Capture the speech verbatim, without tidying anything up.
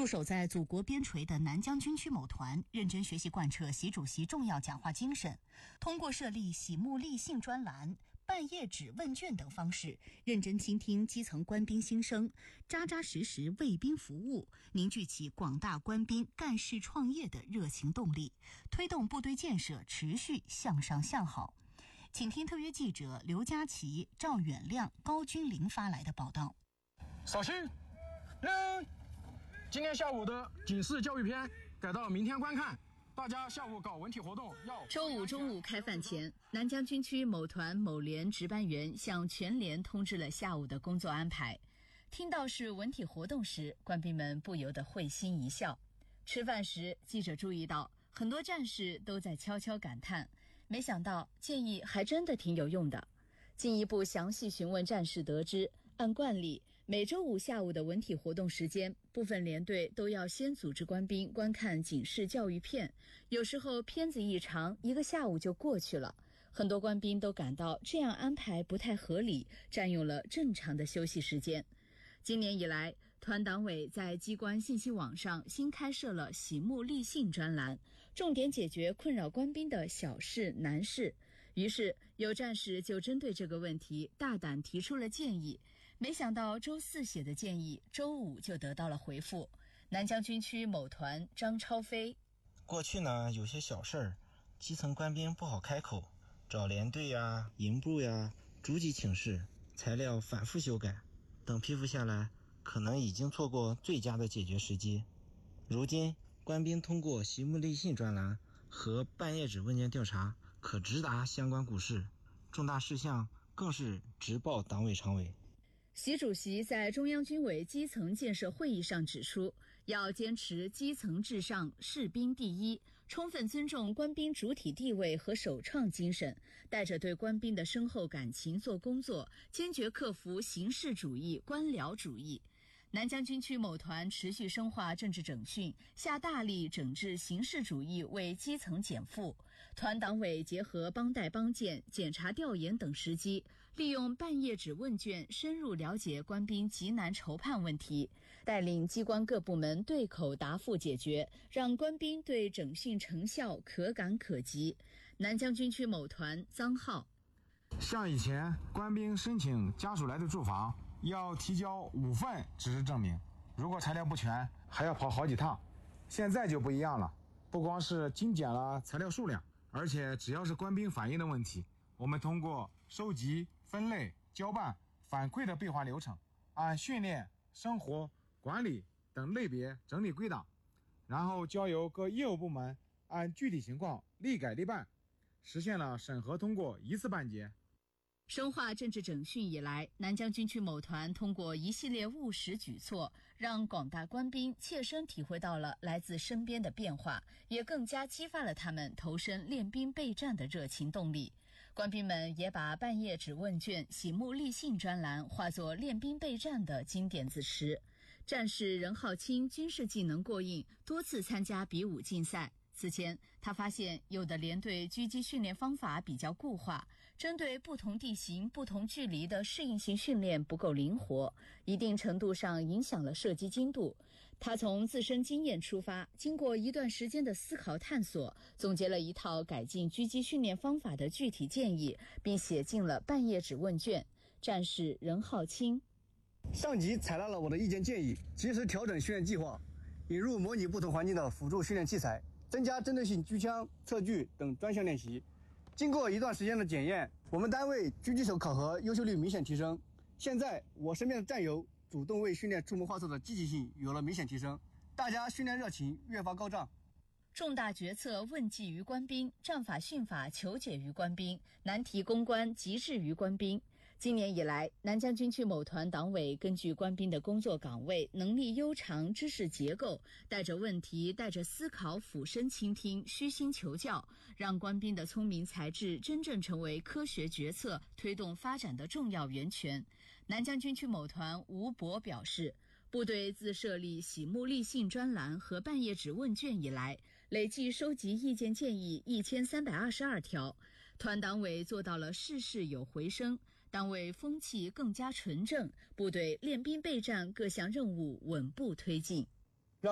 驻守在祖国边陲的南疆军区某团认真学习贯彻习主席重要讲话精神，通过设立喜慕立信专栏、半夜纸问卷等方式，认真倾听基层官兵心声，扎扎实实为兵服务，凝聚起广大官兵干事创业的热情动力，推动部队建设持续向上向好。请听特约记者刘佳琪、赵远亮、高君林发来的报道。 扫兴，嗯，今天下午的警示教育片改到明天观看。大家下午搞文体活动要。 周五中午开饭前，南疆军区某团某连值班员向全连通知了下午的工作安排。听到是文体活动时，官兵们不由得会心一笑。吃饭时，记者注意到很多战士都在悄悄感叹，没想到建议还真的挺有用的。进一步详细询问战士得知，按惯例，每周五下午的文体活动时间，部分连队都要先组织官兵观看警示教育片，有时候片子一长，一个下午就过去了。很多官兵都感到这样安排不太合理，占用了正常的休息时间。今年以来，团党委在机关信息网上新开设了喜慕立信专栏，重点解决困扰官兵的小事难事。于是有战士就针对这个问题大胆提出了建议，没想到周四写的建议周五就得到了回复。南疆军区某团张超飞， 过去呢有些小事儿，基层官兵不好开口，找连队呀、营部呀逐级请示，材料反复修改，等批复下来，可能已经错过最佳的解决时机。如今官兵通过喜慕立信专栏和半夜纸问卷调查，可直达相关股市，重大事项更是直报党委常委。 习主席在中央军委基层建设会议上指出，要坚持基层至上、士兵第一，充分尊重官兵主体地位和首创精神，带着对官兵的深厚感情做工作，坚决克服形式主义、官僚主义。南疆军区某团持续深化政治整训，下大力整治形式主义，为基层减负。团党委结合帮带帮建、检查调研等时机，利用半夜纸问卷深入了解官兵急难愁盼问题，带领机关各部门对口答复解决，让官兵对整训成效可感可及。南疆军区某团臧浩， 像以前官兵申请家属来的住房，要提交五份纸质证明，如果材料不全，还要跑好几趟。现在就不一样了，不光是精简了材料数量，而且只要是官兵反映的问题，我们通过收集、分类、交办、反馈的备案流程，按训练、生活、管理等类别整理归档，然后交由各业务部门按具体情况立改立办，实现了审核通过一次办结。 深化政治整训以来，南疆军区某团通过一系列务实举措，让广大官兵切身体会到了来自身边的变化，也更加激发了他们投身练兵备战的热情动力。官兵们也把半夜纸问卷、喜慕立信专栏化作练兵备战的经典子词。战士任浩清军事技能过硬，多次参加比武竞赛。此前，他发现有的连队狙击训练方法比较固化，针对不同地形、不同距离的适应性训练不够灵活，一定程度上影响了射击精度。他从自身经验出发，经过一段时间的思考探索，总结了一套改进狙击训练方法的具体建议，并写进了半夜纸问卷。战士任浩清， 上级采纳了我的意见建议，及时调整训练计划，引入模拟不同环境的辅助训练器材，增加针对性狙枪、测距等专项练习。经过一段时间的检验，我们单位狙击手考核优秀率明显提升。现在我身边的战友主动为训练出谋划策的积极性有了明显提升，大家训练热情越发高涨。 重大决策问计于官兵，战法训法求解于官兵，难题攻关极致于官兵。今年以来，南疆军区某团党委根据官兵的工作岗位、能力优长、知识结构，带着问题、带着思考，俯身倾听，虚心求教，让官兵的聪明才智真正成为科学决策推动发展的重要源泉。南疆军区某团吴博表示，部队自设立喜慕立信专栏和半夜纸问卷以来，累计收集意见建议一千三百二十二条，团党委做到了事事有回声，党委风气更加纯正，部队练兵备战各项任务稳步推进。